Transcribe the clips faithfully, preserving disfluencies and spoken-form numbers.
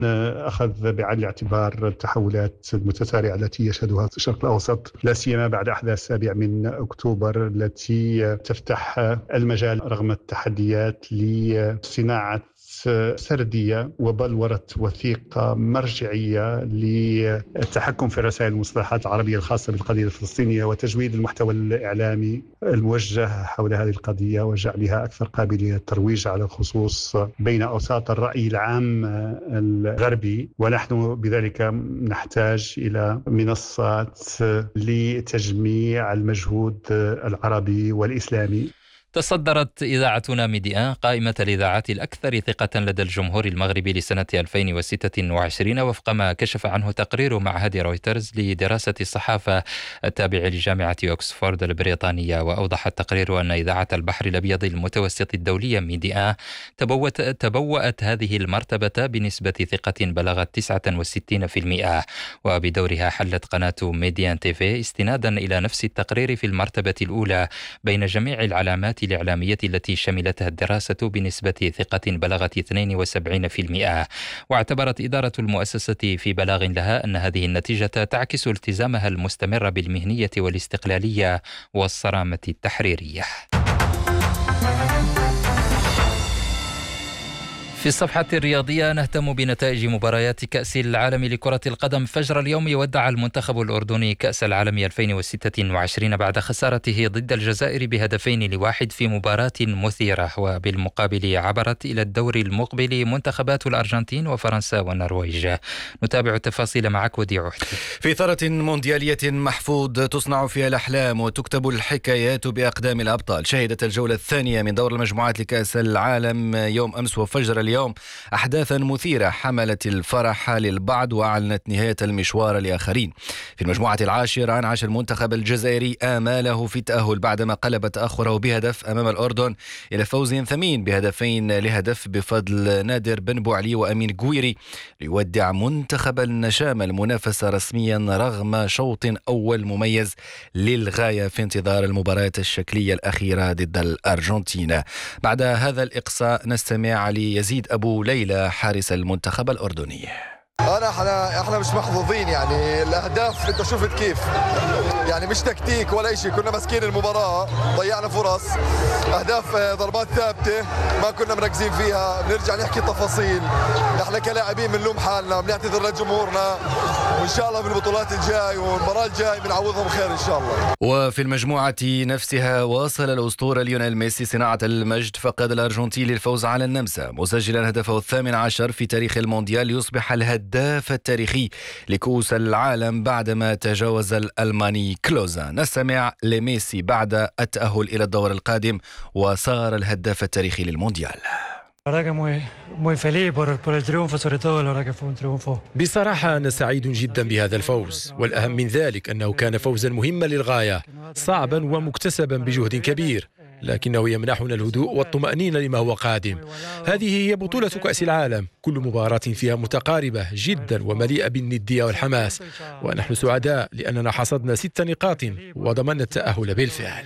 أخذ بعين الاعتبار التحولات المتسارعة التي يشهدها الشرق الأوسط، لا سيما بعد أحداث السابع من أكتوبر التي تفتح المجال رغم التحديات لصناعة سردية وبلورة وثيقة مرجعية للتحكم في رسائل المصطلحات العربية الخاصة بالقضية الفلسطينية وتجويد المحتوى الإعلامي الموجه حول هذه القضية وجعلها أكثر قابلية للترويج على الخصوص بين أوساط الرأي العام الغربي. ونحن بذلك نحتاج إلى منصات لتجميع المجهود العربي والإسلامي. تصدرت إذاعتنا ميديان قائمة الإذاعات الأكثر ثقة لدى الجمهور المغربي لسنة ألفين وستة وعشرين وفق ما كشف عنه تقرير معهد رويترز لدراسة الصحافة التابع لجامعة أكسفورد البريطانية. وأوضح التقرير أن إذاعة البحر الأبيض المتوسط الدولية ميديان تبوت تبوأت هذه المرتبة بنسبة ثقة بلغت تسعة وستين بالمئة، وبدورها حلت قناة ميديان تيفي استنادا إلى نفس التقرير في المرتبة الأولى بين جميع العلامات الإعلامية التي شملتها الدراسة بنسبة ثقة بلغت اثنين وسبعين بالمئة. واعتبرت إدارة المؤسسة في بلاغ لها أن هذه النتيجة تعكس التزامها المستمر بالمهنية والاستقلالية والصرامة التحريرية. في الصفحة الرياضية نهتم بنتائج مباريات كأس العالم لكرة القدم. فجر اليوم يودع المنتخب الأردني كأس العالم ألفين وستة وعشرين بعد خسارته ضد الجزائر بهدفين لواحد في مباراة مثيرة، وبالمقابل عبرت إلى الدور المقبل منتخبات الأرجنتين وفرنسا والنرويج. نتابع التفاصيل معك وديع وحدي. في إثارة مونديالية محفوظ تصنع فيها الأحلام وتكتب الحكايات بأقدام الأبطال. شهدت الجولة الثانية من دور المجموعات لكأس العالم يوم أمس وفجر اليوم أحداثا مثيرة حملت الفرح للبعض وأعلنت نهاية المشوار لآخرين. في المجموعة العاشرة أنعش المنتخب الجزائري آماله في التأهل بعدما قلب تأخره بهدف أمام الأردن إلى فوز ثمين بهدفين لهدف بفضل نادر بن بوعلي وأمين قويري ليودع منتخب النشام المنافسة رسميا رغم شوط أول مميز للغاية في انتظار المباريات الشكلية الأخيرة ضد الأرجنتين. بعد هذا الإقصاء نستمع ليزيد أبو ليلى حارس المنتخب الأردني. أنا احنا احنا مش محظوظين، يعني الأهداف أنت شفت كيف، يعني مش تكتيك ولا شيء، كنا ماسكين المباراة ضيعنا فرص، أهداف ضربات ثابتة ما كنا مركزين فيها. بنرجع نحكي تفاصيل، احنا كلاعبين بنلوم حالنا، بنعتذر لجمهورنا، وإن شاء الله بالبطولات الجاي والمباراة الجاي بنعوضهم خير إن شاء الله. وفي المجموعة نفسها واصل الأسطورة ليونيل ميسي صناعة المجد، فقد الأرجنتين للفوز على النمسا مسجلا هدفه الثامن عشر في تاريخ المونديال، يصبح الهداف التاريخي لكؤوس العالم بعدما تجاوز الألماني كلوزا. نستمع لميسي بعد التأهل إلى الدور القادم وصار الهداف التاريخي للمونديال. بصراحة أنا سعيد جدا بهذا الفوز، والأهم من ذلك أنه كان فوزا مهما للغاية، صعبا ومكتسبا بجهد كبير، لكنه يمنحنا الهدوء والطمأنينة لما هو قادم. هذه هي بطولة كأس العالم، كل مباراة فيها متقاربة جدا ومليئة بالندية والحماس، ونحن سعداء لأننا حصدنا ست نقاط وضمننا التأهل بالفعل.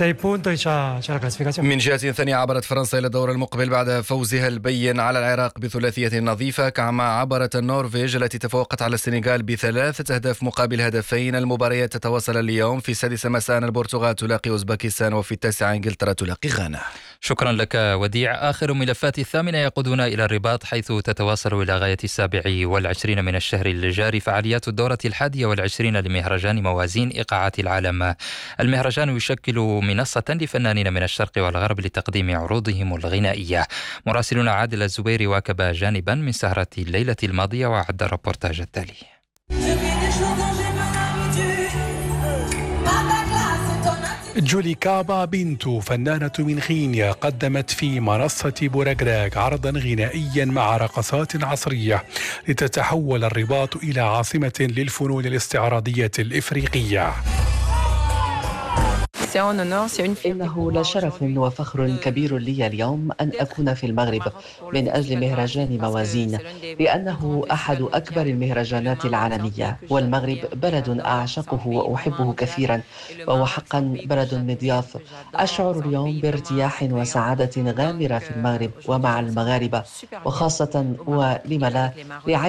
من جهة ثانية عبرت فرنسا إلى الدور المقبل بعد فوزها البين على العراق بثلاثية نظيفة، كما عبرت النرويج التي تفوقت على السنغال بثلاثة أهداف مقابل هدفين. المباريات تتواصل اليوم. في السادسة مساء البرتغال تلاقي أوزبكستان، وفي التاسعة إنجلترا تلاقي غانا. شكرا لك وديع. آخر ملفات الثامنة يقودنا إلى الرباط، حيث تتواصل إلى غاية السابع والعشرين من الشهر الجاري فعاليات الدورة الحادية والعشرين لمهرجان موازين إيقاعات العالم. المهرجان يشكل منصة لفنانين من الشرق والغرب لتقديم عروضهم الغنائية. مراسلنا عادل الزبيري واكب جانبا من سهرة الليلة الماضية وعد الربورتاج التالي. جولي كابا بنتو فنانة من غينيا قدمت في منصة بوراغراغ عرضا غنائيا مع رقصات عصرية لتتحول الرباط إلى عاصمة للفنون الاستعراضية الإفريقية. إنه لشرف وفخر كبير لي اليوم أن أكون في المغرب من أجل مهرجان موازين، لأنه أحد أكبر المهرجانات العالمية، والمغرب بلد أعشقه وأحبه كثيرا، وهو حقا بلد مضياف. أشعر اليوم بارتياح وسعادة غامرة في المغرب ومع المغاربة، وخاصة ولم لا